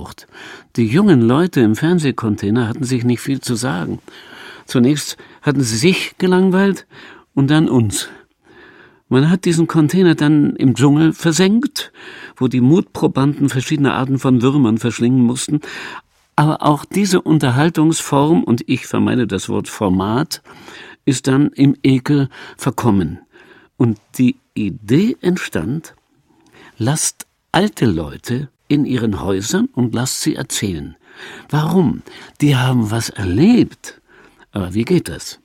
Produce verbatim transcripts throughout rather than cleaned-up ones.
aufgetaucht. Die jungen Leute im Fernsehcontainer hatten sich nicht viel zu sagen. Zunächst hatten sie sich gelangweilt und dann uns. Man hat diesen Container dann im Dschungel versenkt, wo die Mutprobanden verschiedene Arten von Würmern verschlingen mussten. Aber auch diese Unterhaltungsform, und ich vermeide das Wort Format, ist dann im Ekel verkommen. Und die Idee entstand: Lasst alte Leute in ihren Häusern und lasst sie erzählen. Warum? Die haben was erlebt. Aber wie geht das?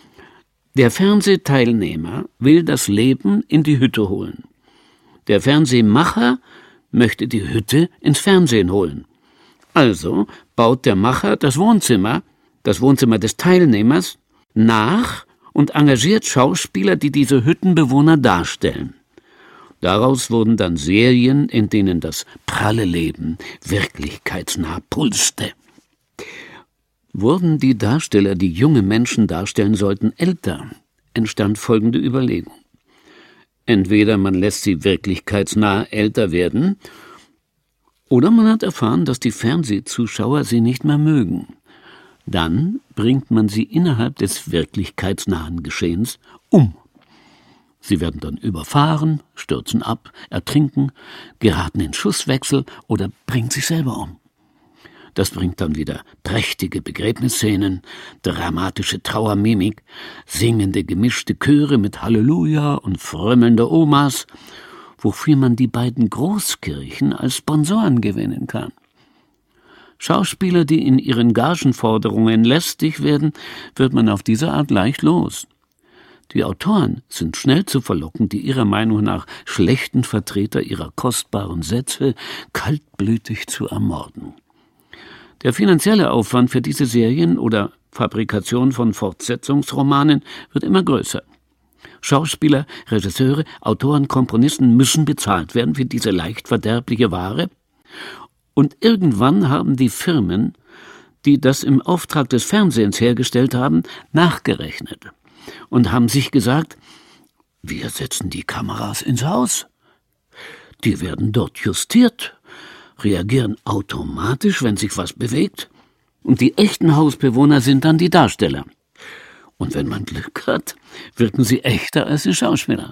Der Fernsehteilnehmer will das Leben in die Hütte holen. Der Fernsehmacher möchte die Hütte ins Fernsehen holen. Also baut der Macher das Wohnzimmer, das Wohnzimmer des Teilnehmers, nach und engagiert Schauspieler, die diese Hüttenbewohner darstellen. Daraus wurden dann Serien, in denen das pralle Leben wirklichkeitsnah pulste. Wurden die Darsteller, die junge Menschen darstellen sollten, älter, entstand folgende Überlegung. Entweder man lässt sie wirklichkeitsnah älter werden, oder man hat erfahren, dass die Fernsehzuschauer sie nicht mehr mögen. Dann bringt man sie innerhalb des wirklichkeitsnahen Geschehens um. Sie werden dann überfahren, stürzen ab, ertrinken, geraten in Schusswechsel oder bringen sich selber um. Das bringt dann wieder prächtige Begräbnisszenen, dramatische Trauermimik, singende gemischte Chöre mit Halleluja und frömmelnde Omas, wofür man die beiden Großkirchen als Sponsoren gewinnen kann. Schauspieler, die in ihren Gagenforderungen lästig werden, wird man auf diese Art leicht los. Die Autoren sind schnell zu verlocken, die ihrer Meinung nach schlechten Vertreter ihrer kostbaren Sätze kaltblütig zu ermorden. Der finanzielle Aufwand für diese Serien oder Fabrikation von Fortsetzungsromanen wird immer größer. Schauspieler, Regisseure, Autoren, Komponisten müssen bezahlt werden für diese leicht verderbliche Ware. Und irgendwann haben die Firmen, die das im Auftrag des Fernsehens hergestellt haben, nachgerechnet und haben sich gesagt, wir setzen die Kameras ins Haus. Die werden dort justiert, reagieren automatisch, wenn sich was bewegt, und die echten Hausbewohner sind dann die Darsteller. Und wenn man Glück hat, wirken sie echter als die Schauspieler.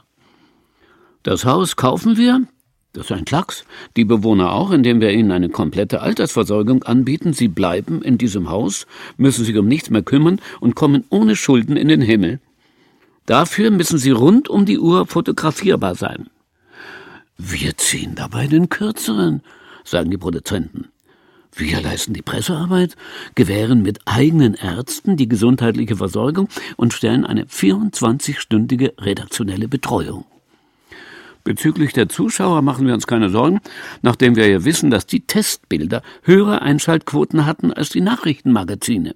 Das Haus kaufen wir, das ist ein Klacks, die Bewohner auch, indem wir ihnen eine komplette Altersversorgung anbieten. Sie bleiben in diesem Haus, müssen sich um nichts mehr kümmern und kommen ohne Schulden in den Himmel. Dafür müssen sie rund um die Uhr fotografierbar sein. Wir ziehen dabei den Kürzeren, sagen die Produzenten. Wir leisten die Pressearbeit, gewähren mit eigenen Ärzten die gesundheitliche Versorgung und stellen eine vierundzwanzigstündige redaktionelle Betreuung. Bezüglich der Zuschauer machen wir uns keine Sorgen, nachdem wir ja wissen, dass die Testbilder höhere Einschaltquoten hatten als die Nachrichtenmagazine.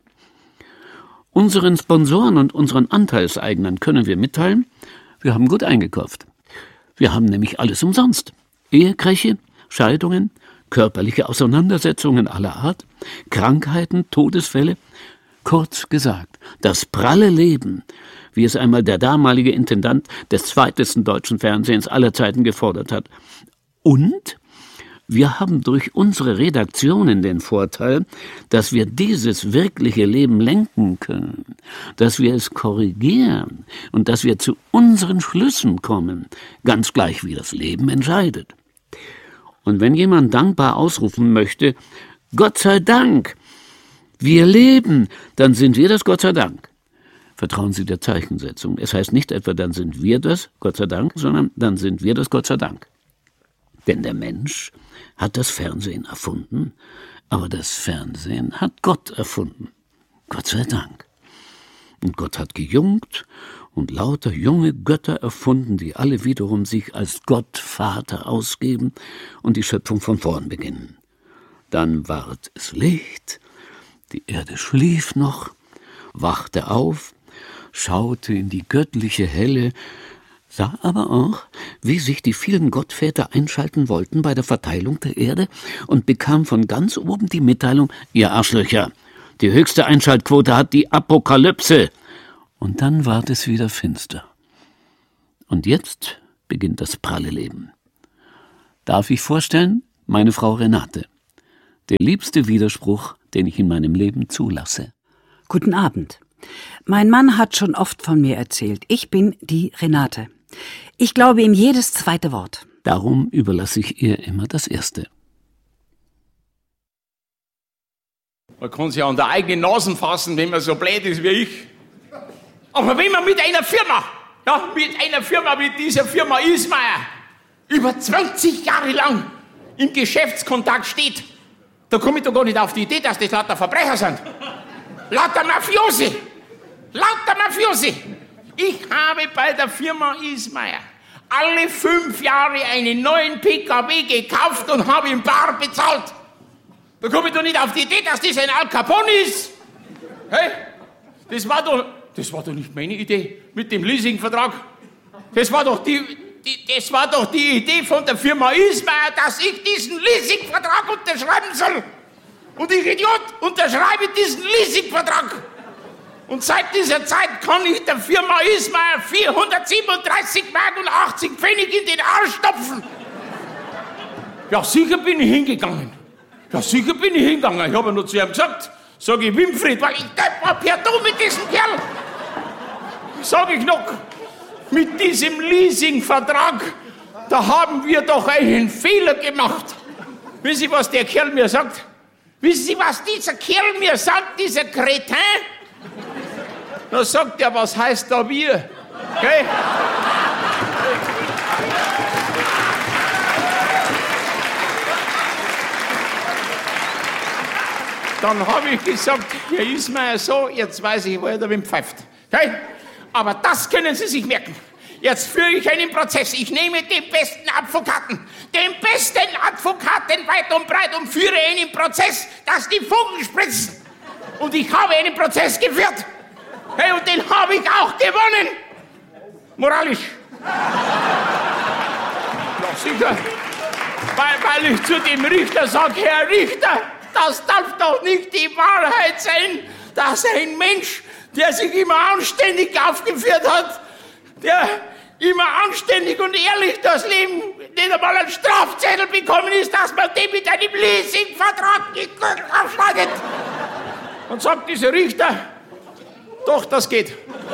Unseren Sponsoren und unseren Anteilseignern können wir mitteilen, wir haben gut eingekauft. Wir haben nämlich alles umsonst. Ehekräche, Scheidungen, körperliche Auseinandersetzungen aller Art, Krankheiten, Todesfälle. Kurz gesagt, das pralle Leben, wie es einmal der damalige Intendant des zweitesten deutschen Fernsehens aller Zeiten gefordert hat. Und wir haben durch unsere Redaktionen den Vorteil, dass wir dieses wirkliche Leben lenken können, dass wir es korrigieren und dass wir zu unseren Schlüssen kommen, ganz gleich wie das Leben entscheidet. Und wenn jemand dankbar ausrufen möchte, Gott sei Dank, wir leben, dann sind wir das Gott sei Dank. Vertrauen Sie der Zeichensetzung. Es heißt nicht etwa, dann sind wir das Gott sei Dank, sondern dann sind wir das Gott sei Dank. Denn der Mensch hat das Fernsehen erfunden, aber das Fernsehen hat Gott erfunden. Gott sei Dank. Und Gott hat gejungt und lauter junge Götter erfunden, die alle wiederum sich als Gott Vater ausgeben und die Schöpfung von vorn beginnen. Dann ward es Licht, die Erde schlief noch, wachte auf, schaute in die göttliche Helle, sah aber auch, wie sich die vielen Gottväter einschalten wollten bei der Verteilung der Erde und bekam von ganz oben die Mitteilung, ihr Arschlöcher, die höchste Einschaltquote hat die Apokalypse. Und dann ward es wieder finster. Und jetzt beginnt das pralle Leben. Darf ich vorstellen, meine Frau Renate. Der liebste Widerspruch, den ich in meinem Leben zulasse. Guten Abend. Mein Mann hat schon oft von mir erzählt. Ich bin die Renate. Ich glaube ihm jedes zweite Wort. Darum überlasse ich ihr immer das Erste. Man kann sich an der eigenen Nase fassen, wenn man so blöd ist wie ich. Aber wenn man mit einer Firma, ja, mit einer Firma wie dieser Firma Ismayer über zwanzig Jahre lang im Geschäftskontakt steht, da komme ich doch gar nicht auf die Idee, dass das lauter Verbrecher sind. Lauter Mafiosi. Lauter Mafiosi. Ich habe bei der Firma Ismayer alle fünf Jahre einen neuen P K W gekauft und habe ihn bar bezahlt. Da komme ich doch nicht auf die Idee, dass das ein Al Capone ist. Hey, das war doch, das war doch nicht meine Idee mit dem Leasingvertrag. Das war doch die, die, das war doch die Idee von der Firma Ismayer, dass ich diesen Leasingvertrag unterschreiben soll. Und ich, Idiot, unterschreibe diesen Leasingvertrag. Und seit dieser Zeit kann ich der Firma Ismayer vierhundertsiebenunddreißig Mark und achtzig Pfennig in den Arsch stopfen. Ja, sicher bin ich hingegangen. Ja, sicher bin ich hingegangen. Ich habe nur zu ihm gesagt, sage ich, Winfried, weil ich war per Du mit diesem Kerl. Sage ich noch, mit diesem Leasingvertrag, da haben wir doch einen Fehler gemacht. Wissen Sie, was der Kerl mir sagt? Wissen Sie, was dieser Kerl mir sagt, dieser Kretin? Da sagt er, was heißt da wir? Okay? Dann habe ich gesagt, Herr Ismayer, so, jetzt weiß ich, wo er da wem pfeift. Okay? Aber das können Sie sich merken. Jetzt führe ich einen Prozess. Ich nehme den besten Advokaten, den besten Advokaten weit und breit und führe einen Prozess, dass die Funken spritzen. Und ich habe einen Prozess geführt. Hey, und den habe ich auch gewonnen. Moralisch. Ja, sicher. Weil, weil ich zu dem Richter sage, Herr Richter, das darf doch nicht die Wahrheit sein, dass ein Mensch, der sich immer anständig aufgeführt hat, der immer anständig und ehrlich das Leben nicht einmal einen Strafzettel bekommen ist, dass man den mit einem Leasingvertrag aufschneidet. Und sagt dieser Richter, doch, das geht.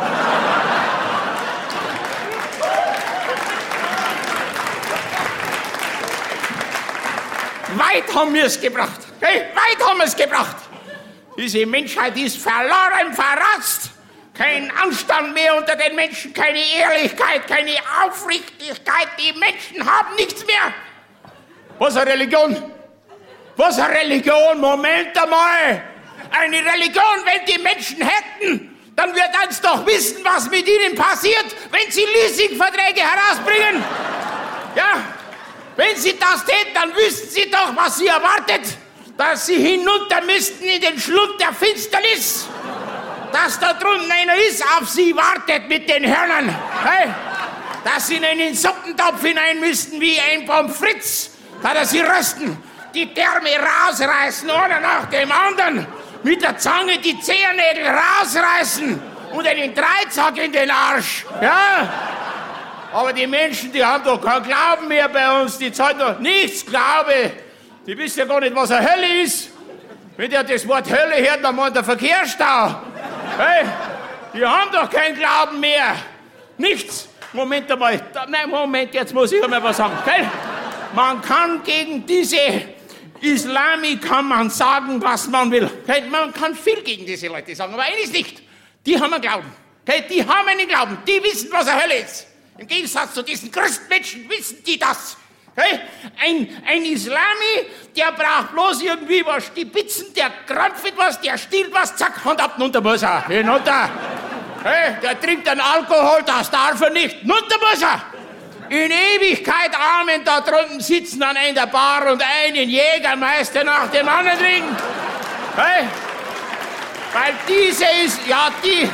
Weit haben wir es gebracht. Hey, weit haben wir es gebracht. Diese Menschheit ist verloren, verratzt. Kein Anstand mehr unter den Menschen, keine Ehrlichkeit, keine Aufrichtigkeit. Die Menschen haben nichts mehr. Was eine Religion? Was eine Religion? Moment einmal. Eine Religion, wenn die Menschen hätten, dann wird uns doch wissen, was mit ihnen passiert, wenn sie Leasingverträge herausbringen. Ja, wenn sie das täten, dann wüssten sie doch, was sie erwartet. Dass sie hinunter müssten in den Schlund der Finsternis. Dass da drunten einer ist, auf sie wartet mit den Hörnern. Hey? Dass sie in einen Suppentopf hinein müssten wie ein Pommes frites. Da dass sie rösten, die Därme rausreißen, einer nach dem anderen. Mit der Zange die Zehennägel rausreißen und einen Dreizack in den Arsch. Ja? Aber die Menschen, die haben doch keinen Glauben mehr bei uns. Die zahlen doch nichts Glaube. Die wissen ja gar nicht, was eine Hölle ist. Wenn der das Wort Hölle hört, dann meint der Verkehrsstau. Hey, die haben doch keinen Glauben mehr. Nichts. Moment einmal. Da, nein, Moment, jetzt muss ich einmal was sagen. Okay? Man kann gegen diese Islami kann man sagen, was man will. Okay? Man kann viel gegen diese Leute sagen, aber eines nicht. Die haben einen Glauben. Okay? Die haben einen Glauben. Die wissen, was eine Hölle ist. Im Gegensatz zu diesen Christenmenschen wissen die das. Okay? Ein, ein Islami, der braucht bloß irgendwie was stibitzen, der krampft was, der stillt was, zack, Hand ab, runter muss er. Hinunter. Okay? Der trinkt einen Alkohol, das darf er nicht. Runter muss er. In Ewigkeit Amen, da drunten sitzen an einer Bar und einen Jägermeister nach dem anderen trinken. Hey? Weil diese ist, ja, die,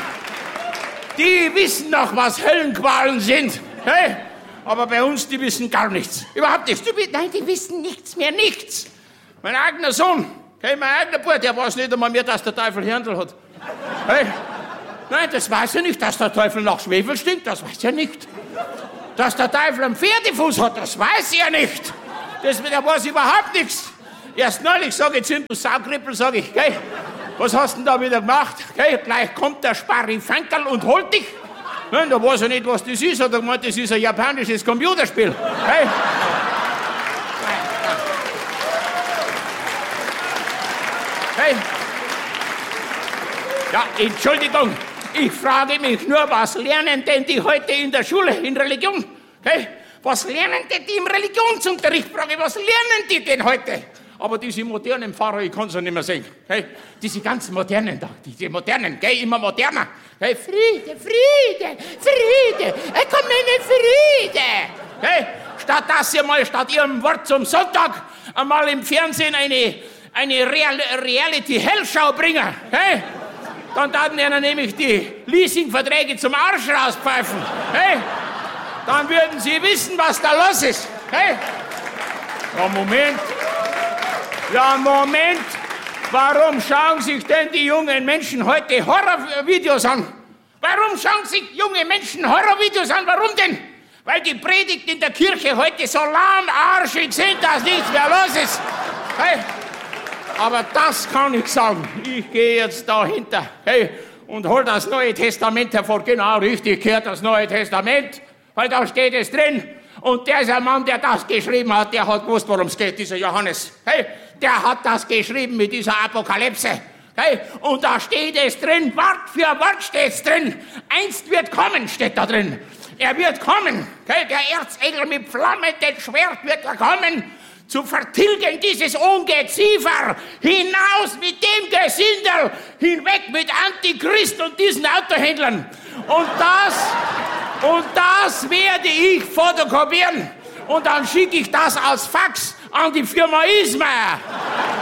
die wissen noch, was Höllenqualen sind. Hey? Aber bei uns, die wissen gar nichts. Überhaupt nichts. Die, nein, die wissen nichts mehr, nichts. Mein eigener Sohn, hey, mein eigener Bruder, der weiß nicht einmal mehr, dass der Teufel Hirndl hat. Hey? Nein, das weiß er nicht, dass der Teufel nach Schwefel stinkt, das weiß er nicht. Dass der Teufel einen Pferdefuß hat, das weiß er nicht. Das, der weiß überhaupt nichts. Erst neulich sage ich zu ihm, du Saugrippel, sag ich, gell, was hast du denn da wieder gemacht? Gell, gleich kommt der Sparrifankerl und holt dich. Ja, da weiß er nicht, was das ist, hat er gemeint, das ist ein japanisches Computerspiel. Gell? Hey. Ja, Entschuldigung, ich frage mich nur, was lernen denn die heute in der Schule, in Religion? Hey, was lernen denn die im Religionsunterricht? Frage ich, was lernen die denn heute? Aber diese modernen Pfarrer, ich kann es ja nicht mehr sehen. Hey, diese ganzen modernen da, diese modernen, gell, immer moderner. Hey, Friede, Friede, Friede, komm in Friede. Hey, statt dass ihr mal statt ihrem Wort zum Sonntag einmal im Fernsehen eine eine Real Reality-Hellschau bringen, hey? Dann taten ihnen nämlich die Leasingverträge zum Arsch rauspfeifen, hey? Dann würden sie wissen, was da los ist, hey? Ja, Moment. Ja, Moment. Warum schauen sich denn die jungen Menschen heute Horrorvideos an? Warum schauen sich junge Menschen Horrorvideos an? Warum denn? Weil die Predigten in der Kirche heute so lahmarschig sind, dass nichts mehr los ist, hey? Aber das kann ich sagen. Ich gehe jetzt dahinter, hey, und hol das Neue Testament hervor. Genau, richtig, gehört das Neue Testament, weil da steht es drin. Und dieser Mann, der das geschrieben hat, der hat gewusst, worum es geht, dieser Johannes. Hey, der hat das geschrieben mit dieser Apokalypse. Hey, und da steht es drin, Wort für Wort steht es drin. Einst wird kommen, steht da drin. Er wird kommen. Hey, der Erzengel mit flammendem Schwert wird er kommen, zu vertilgen dieses Ungeziefer, hinaus mit dem Gesindel, hinweg mit Antichrist und diesen Autohändlern. Und das, und das werde ich fotokopieren. Und dann schicke ich das als Fax an die Firma Ismaier.